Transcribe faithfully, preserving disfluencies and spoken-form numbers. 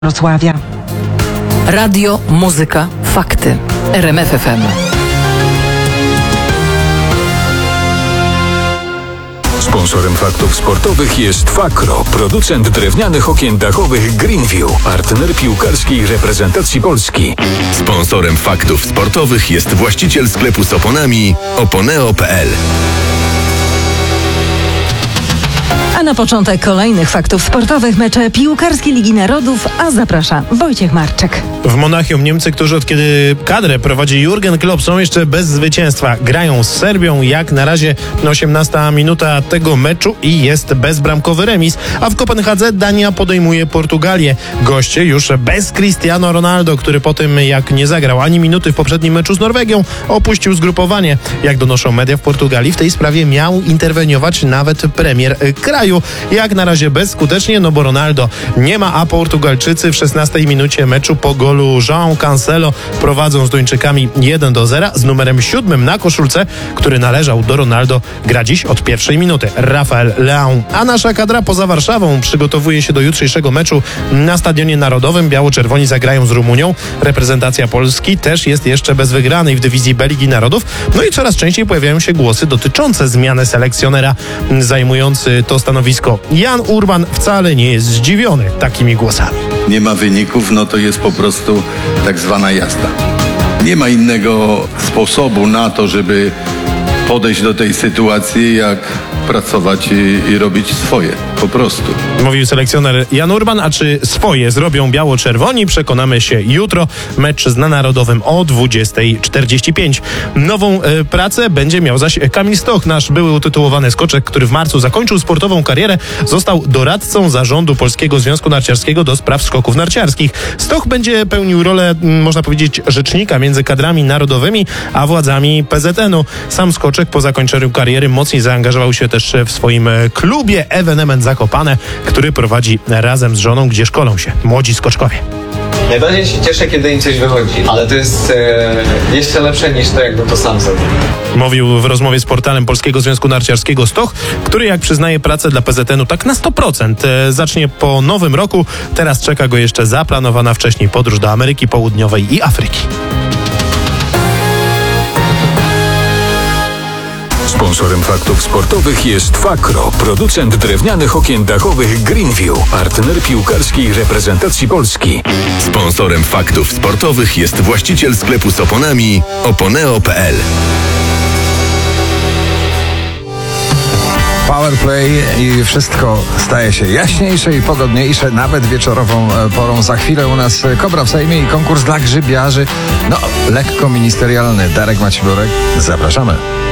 Wrocławia. Radio, muzyka, fakty. R M F F M. Sponsorem faktów sportowych jest Fakro, producent drewnianych okien dachowych Greenview, partner piłkarskiej reprezentacji Polski. Sponsorem faktów sportowych jest właściciel sklepu z oponami oponeo kropka p l. A na początek kolejnych faktów sportowych mecze piłkarskiej Ligi Narodów, a zaprasza Wojciech Marczek. W Monachium Niemcy, którzy od kiedy kadrę prowadzi Jurgen Klopp, są jeszcze bez zwycięstwa. Grają z Serbią, jak na razie osiemnasta minuta tego meczu i jest bezbramkowy remis. A w Kopenhadze Dania podejmuje Portugalię. Goście już bez Cristiano Ronaldo, który po tym jak nie zagrał ani minuty w poprzednim meczu z Norwegią, opuścił zgrupowanie. Jak donoszą media w Portugalii, w tej sprawie miał interweniować nawet premier kraju. Jak na razie bezskutecznie, no bo Ronaldo nie ma, a Portugalczycy w szesnastej minucie meczu po golu João Cancelo prowadzą z Duńczykami jeden do zera. Z numerem siódmym na koszulce, który należał do Ronaldo, gra dziś od pierwszej minuty Rafael Leão. A nasza kadra poza Warszawą przygotowuje się do jutrzejszego meczu na Stadionie Narodowym. Biało-czerwoni zagrają z Rumunią. Reprezentacja Polski też jest jeszcze bez wygranej w dywizji B Ligi Narodów. No i coraz częściej pojawiają się głosy dotyczące zmiany selekcjonera. Zajmujący to stanowisko Jan Urban wcale nie jest zdziwiony takimi głosami. Nie ma wyników, no to jest po prostu tak zwana jazda. Nie ma innego sposobu na to, żeby podejść do tej sytuacji, jak pracować i, i robić swoje, po prostu. Mówił selekcjoner Jan Urban, a czy swoje zrobią biało-czerwoni? Przekonamy się jutro. Mecz z Narodowym o dwudziesta czterdzieści pięć. Nową e, pracę będzie miał zaś Kamil Stoch, nasz były utytułowany skoczek, który w marcu zakończył sportową karierę. Został doradcą zarządu Polskiego Związku Narciarskiego do spraw skoków narciarskich. Stoch będzie pełnił rolę, można powiedzieć, rzecznika między kadrami narodowymi a władzami P Z N u. Sam skoczek po zakończeniu kariery mocniej zaangażował się też w swoim klubie Evenement Zakopane, który prowadzi razem z żoną, gdzie szkolą się młodzi skoczkowie. Najbardziej się cieszę, kiedy im coś wychodzi, ale to jest e, jeszcze lepsze niż to, jakbym to sam zrobił. Mówił w rozmowie z portalem Polskiego Związku Narciarskiego Stoch, który, jak przyznaje, pracę dla P Z N u tak na sto procent e, zacznie po nowym roku. Teraz czeka go jeszcze zaplanowana wcześniej podróż do Ameryki Południowej i Afryki. Sponsorem faktów sportowych jest Fakro, producent drewnianych okien dachowych Greenview, partner piłkarskiej reprezentacji Polski. Sponsorem faktów sportowych jest właściciel sklepu z oponami oponeo kropka p l. Powerplay i wszystko staje się jaśniejsze i pogodniejsze, nawet wieczorową porą. Za chwilę u nas Kobra w Sejmie i konkurs dla grzybiarzy. No, lekko ministerialny. Darek Maciborek, zapraszamy.